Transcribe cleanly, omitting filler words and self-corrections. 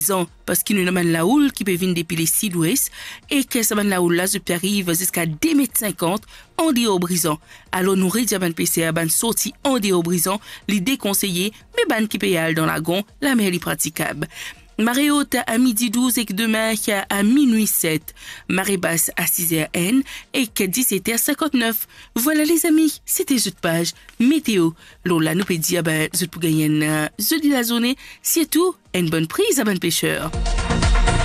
parce qu'il y a une la houle qui peut venir depuis les sud-ouest et que ça la houle là peut arrive jusqu'à 2,50 m en dehors brisant. Alors nous réduisons ban PCR ban sorti en dehors brisant, les déconseillés mais ban qui peut aller dans la gon, la mer est praticable. Marée haute à midi 12 et demain à minuit 7. Marée basse à 6h N et 17h59. Voilà les amis, c'était cette page météo. Là, nous peut dire, je peux gagner jeudi la journée. C'est tout, une bonne prise à bon pêcheur.